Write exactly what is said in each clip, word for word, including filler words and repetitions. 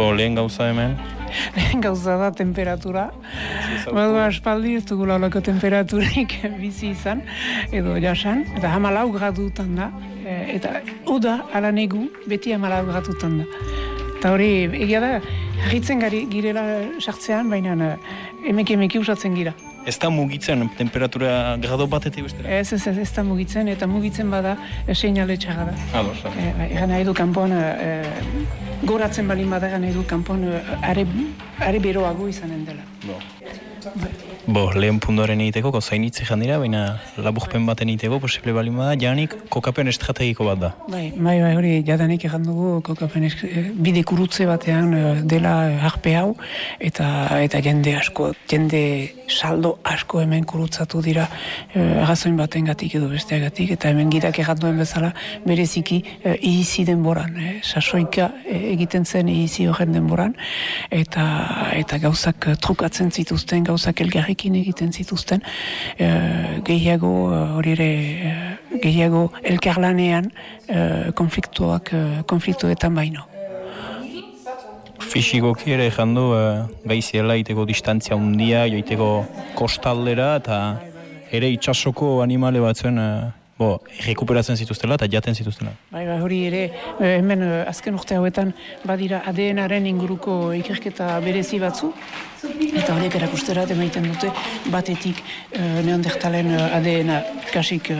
Bo, lehen gauza hemen? Lehen gauza da temperatura. Badu aspaldi ez dugula olako temperaturik bizi izan, edo jasan, eta hamalau gradutan da, eta uda ala negu beti hamalau gradutan da. Eta hori, egia da, harritzen gari girela sartzean, baina emeki emeki usatzen gira. Ez da mugitzen temperatura grado batetik bestera? Ez, ez, ez, ez da mugitzen, eta mugitzen bada seinale txarra da. Ados, ados. E, Egan nahi du kanpon, e, goratzen balin bada egan nahi du kanpon are, are beroago izanen dela. Bo. Bo, lehen puntuaren egiteko, gozainitze jandira, baina laburpen baten egiteko, posible balin bada, janik kokapen estrategiko bat da. Bai, bai, bai, hori, jadanik egan dugu, kokapen bide kurutze batean dela harpe hau, eta eta jende asko, jende saldo asko hemen kurutzatu dira arrazoin batengatik edo besteagatik, eta hemen gidak egan duen bezala, bereziki ihizi denboran, eh, sasoika egiten zen ihizi horren denboran, eta, eta gauzak trukatzen zituzten, gauzak elgarrekin egiten zituzten, e, gehiago hori ere e, gehiago elkarlanean e, konfliktuak e, konfliktuetan baino. Fisikoki ere jandu e, gaiziela iteko distantzia handia, joiteko kostaldera eta ere itsasoko animale batzuen e, bo, rekuperatzen zituztela eta jaten zituztela. Bai, bai, hori ere, hemen azken urte hauetan badira A D N-aren inguruko ikerketa berezi batzu, eta horiek erakusterat emaiten dute batetik e, neandertalen A D N-a kasik e,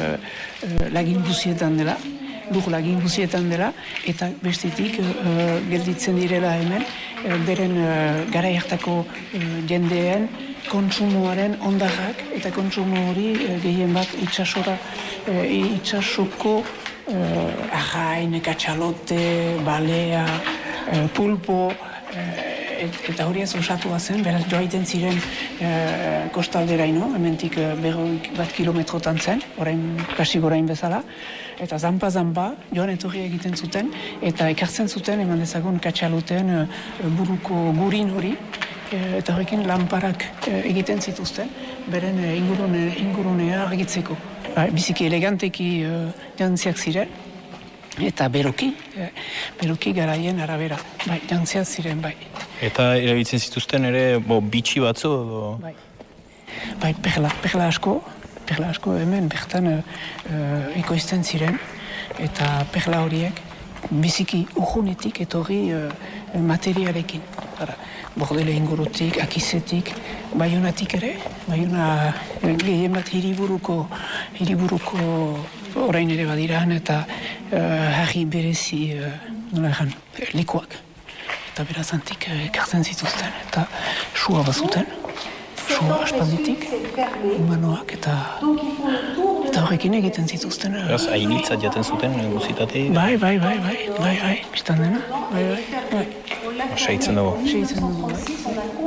e, lagin guzietan dela, lur lagin guzietan dela, eta bestetik e, gelditzen direla hemen, e, beren e, garai hartako e, jendeen kontsumoaren ondarrak, eta kontsumo hori e, gehien bat itsasora, e, itsasoko e, arrain, katxalote, balea, e, pulpo, e, eta hori ez osatua zen, beraz joaiten ziren e, kostalderaino, hementik e, berroik bat kilometrotan zen, orain kasi gorain bezala, eta zanpa-zanpa joan etorri egiten zuten, eta ekartzen zuten, eman dezagun katxaloten e, buruko gurin hori, eta horrekin lanparak egiten zituzten, beren ingurune, ingurunea argitzeko. Ba, biziki eleganteki uh, jantziak ziren, eta beroki, eh, beroki garaien arabera, bai, jantziak ziren, bai. Eta erabiltzen zituzten ere, bo, bitxi batzu? Do... Bai, bai perla, perla asko, perla asko hemen bertan uh, ekoizten ziren, eta perla horiek biziki urjunetik etorri uh, materiarekin. Ara, Bordele ingurutik, Akizetik, Baionatik ere, Baiona gehien bat hiriburuko, hiriburuko orain ere badiran, eta uh, harri berezi, uh, nola egan, likuak. Eta berazantik ekartzen zituzten, eta sua bazuten, sua aspalditik, humanoak, eta eta horrekin egiten zituzten. Beraz, hainitzat jaten zuten guzitatea? Bai, bai, bai, bai, bai, bai, biztan dena, bai, bai, bai. Seitzen dugu. Seitzen dugu, bai.